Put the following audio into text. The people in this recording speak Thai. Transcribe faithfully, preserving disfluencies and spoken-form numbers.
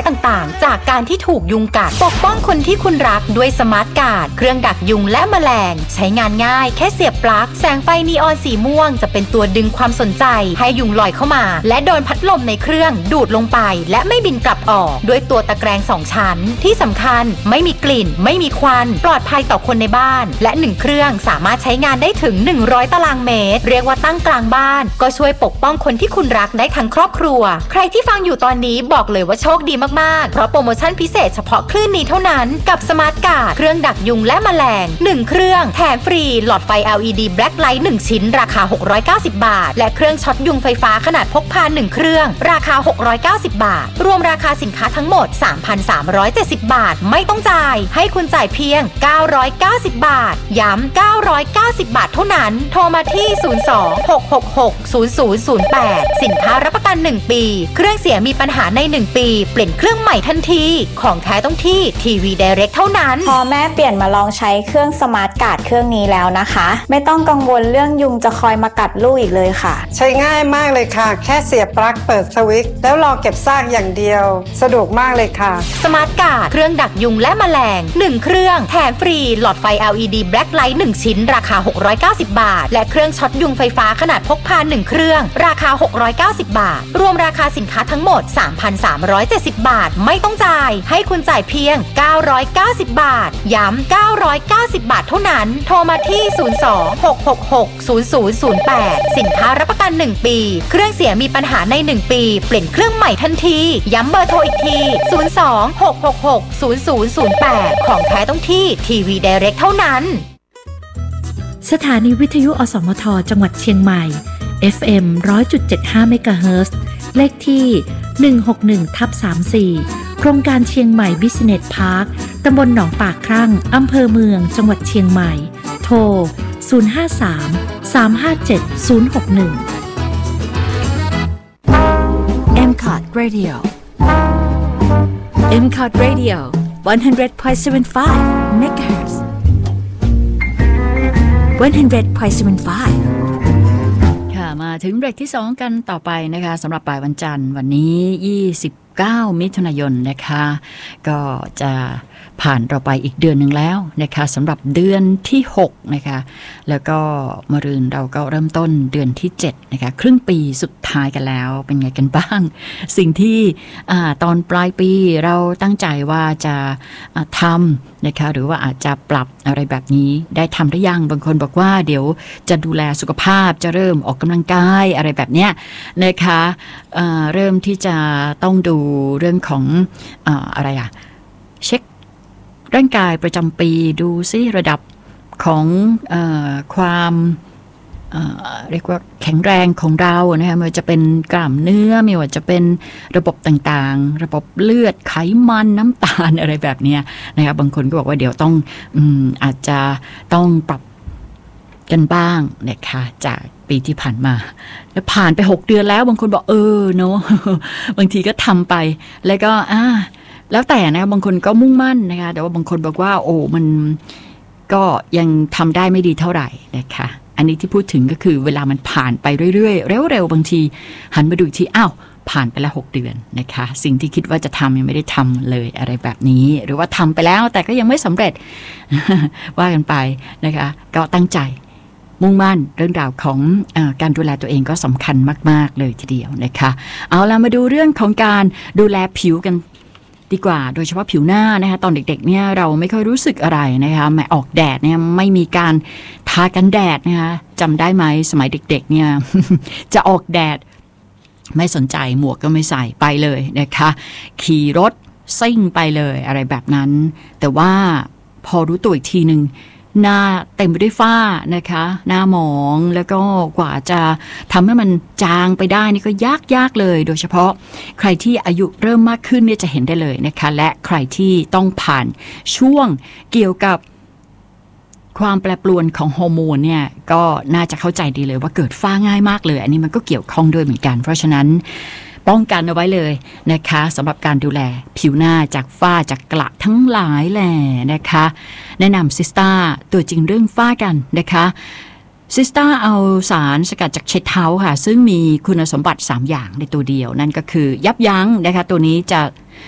ายต่างๆจากการที่ถูกยุงกัดปกป้องคนที่คุณรักด้วยสมาร์ทการ์ดเครื่องดักยุงและแมลงใช้งานง่ายแค่เสียบปลั๊กแสงไฟนีออนสีม่วงจะเป็นตัวดึงความสนใจให้ยุงลอยเข้ามาและโดนพัดลมในเครื่องดูดลงไปและไม่บินกลับออกด้วยตัวตะแกรงสองชั้นที่สำคัญไม่มีกลิ่นไม่มีควันปลอดภัยต่อคนในบ้านและหนึ่งเครื่องสามารถใช้งานได้ถึงหนึ่งร้อยตารางเมตรเรียกว่าตั้งกลางบ้านก็ช่วยปกป้องคนที่คุณรักได้ทั้งครอบครัวใครที่ฟังอยู่ตอนนี้บอกเลยว่าโชคดีมากๆเพราะโปรโมชั่นพิเศษเฉพาะคลื่นนี้เท่านั้นกับสมาร์ทการ์ดเครื่องดักยุงและแมลงหนึ่งเครื่องแถมฟรีหลอดไฟ แอล อี ดี Black Light หนึ่งชิ้นราคาหกร้อยเก้าสิบบาทและเครื่องช็อตยุงไฟฟ้าขนาดพกพาหนึ่งเครื่องราคาหกร้อยเก้าสิบบาทรวมราคาสินค้าทั้งหมด สามพันสามร้อยเจ็ดสิบบาทไม่ต้องจ่ายให้คุณจ่ายเพียงเก้าร้อยเก้าสิบบาทย้ำเก้าร้อยเก้าสิบบาทเท่านั้นโทรมาที่ศูนย์ สอง หก หก หก ศูนย์ ศูนย์ ศูนย์ แปดสินค้ารับประกันหนึ่งปีเครื่องเสียมีปัญหาในหนึ่งปีเปลี่ยนเครื่องใหม่ทันทีของแท้ต้องที่ทีวี Direct เท่านั้นพอแม่เปลี่ยนมาลองใช้เครื่องสมาร์ทการ์ดเครื่องนี้แล้วนะคะไม่ต้องกังวลเรื่องยุงจะคอยมากัดลูกอีกเลยค่ะใช้ง่ายมากเลยค่ะแค่เสียบปลั๊กเปิดสวิตช์แล้วรอเก็บซากอย่างเดียวสะดวกมากเลยค่ะสมาร์ทการ์ดเครื่องดักยุงและแมลงหนึ่งเครื่องแถมฟรีหลอดไฟ แอล อี ดี Black Light หนึ่งชิ้นราคาหกร้อยเก้าสิบบาทและเครื่องช็อตยุงไฟฟ้าขนาดพกพาหนึ่งเครื่องราคาหกร้อยเก้าสิบบาทรวมราคาสินค้าทั้งหมด สามพันสามร้อยเจ็ดสิบบาทไม่ต้องจ่ายให้คุณจ่ายเพียงเก้าร้อยเก้าสิบบาทย้ำเก้าร้อยเก้าสิบบาทเท่านั้นโทรมาที่ศูนย์ สอง หก หก หก ศูนย์ ศูนย์ ศูนย์ แปดสินค้ารับประกันหนึ่งปีเครื่องเสียมีปัญหาในหนึ่งปีเปลี่ยนเครื่องใหม่ทันทีย้ำเบอร์โทรอีกทีศูนย์ สอง หก หก หก ศูนย์ ศูนย์ ศูนย์ แปดของแท้ต้องที่ทีวี Direct เท่านั้นสถานีวิทยุอสมทจังหวัดเชียงใหม่ เอฟ เอ็ม หนึ่งร้อยจุดเจ็ดห้า เมกะเฮิรตซ์เลขที่ หนึ่ง หก หนึ่ง ทับ สามสี่ โครงการเชียงใหม่ Business Park ตำบลหนองปากครั่งอำเภอเมืองจังหวัดเชียงใหม่โทร ศูนย์ ห้า สาม สาม ห้า เจ็ด ศูนย์ หก หนึ่งเอ็ม ซี โอ ที Radio เอ็ม ซี โอ ที Radio หนึ่งร้อยจุดเจ็ดห้า เมกะเฮิรตซ์หนึ่งร้อยจุดเจ็ดห้าค่ะมาถึงเบรกที่สองกันต่อไปนะคะสำหรับบ่ายวันจันทร์วันนี้ยี่สิบเก้ามิถุนายนนะคะก็จะผ่านเราไปอีกเดือนหนึ่งแล้วนะคะสำหรับเดือนที่หกนะคะแล้วก็มะรืนเราก็เริ่มต้นเดือนที่เจ็ดนะคะครึ่งปีสุดท้ายกันแล้วเป็นไงกันบ้างสิ่งที่อ่าตอนปลายปีเราตั้งใจว่าจะทำนะคะหรือว่าอาจจะปรับอะไรแบบนี้ได้ทำได้ยังบางคนบอกว่าเดี๋ยวจะดูแลสุขภาพจะเริ่มออกกำลังกายอะไรแบบเนี้ยนะคะเอ่อเริ่มที่จะต้องดูเรื่องของเอ่ออะไรอะเช็คร่างกายประจำปีดูซิระดับของเอ่อความเอ่อเรียกว่าแข็งแรงของเรานะคะไม่ว่าจะเป็นกล้ามเนื้อไม่ว่าจะเป็นระบบต่างๆระบบเลือดไขมันน้ำตาลอะไรแบบนี้นะคะบางคนก็บอกว่าเดี๋ยวต้องอืมอาจจะต้องปรับกันบ้างนะคะจากปีที่ผ่านมาแล้วผ่านไปหกเดือนแล้วบางคนบอกเออเนาะ บางทีก็ทำไปแล้วก็อ่าแล้วแต่นะบางคนก็มุ่งมั่นนะคะแต่ว่าบางคนบอกว่าโอ้มันก็ยังทำได้ไม่ดีเท่าไหร่นะคะอันนี้ที่พูดถึงก็คือเวลามันผ่านไปเรื่อยๆเร็วๆบางทีหันมาดูทีอ้าวผ่านไปแล้วหกเดือนนะคะสิ่งที่คิดว่าจะทำยังไม่ได้ทำเลยอะไรแบบนี้หรือว่าทำไปแล้วแต่ก็ยังไม่สำเร็จ ว่ากันไปนะคะก็ตั้งใจมุ่งมั่นเรื่องราวของเอ่อการดูแลตัวเองก็สำคัญมากๆเลยทีเดียวนะคะเอาล่ะมาดูเรื่องของการดูแลผิวกันดีกว่าโดยเฉพาะผิวหน้านะคะตอนเด็กๆเนี่ยเราไม่ค่อยรู้สึกอะไรนะคะแม้ออกแดดเนี่ยไม่มีการทากันแดดนะคะจำได้ไหมสมัยเด็กๆเนี่ย จะออกแดดไม่สนใจหมวกก็ไม่ใส่ไปเลยนะคะขี่รถซิ่งไปเลยอะไรแบบนั้นแต่ว่าพอรู้ตัวอีกทีนึงหน้าเต็มไปด้วยฝ้านะคะหน้าหมองแล้วก็กว่าจะทำให้มันจางไปได้นี่ก็ยากยากเลยโดยเฉพาะใครที่อายุเริ่มมากขึ้นเนี่ยจะเห็นได้เลยนะคะและใครที่ต้องผ่านช่วงเกี่ยวกับความแปรปรวนของฮอร์โมนเนี่ยก็น่าจะเข้าใจดีเลยว่าเกิดฝ้าง่ายมากเลยอันนี้มันก็เกี่ยวข้องด้วยเหมือนกันเพราะฉะนั้นป้องกันเอาไว้เลยนะคะสำหรับการดูแลผิวหน้าจากฝ้าจากกระทั้งหลายแหล่นะคะแนะนำซิสต้าตัวจริงเรื่องฝ้ากันนะคะซิสต้าเอาสารสกัดจากเชดเท้าค่ะซึ่งมีคุณสมบัติสามอย่างในตัวเดียวนั่นก็คือยับยั้งนะคะตัวนี้จะ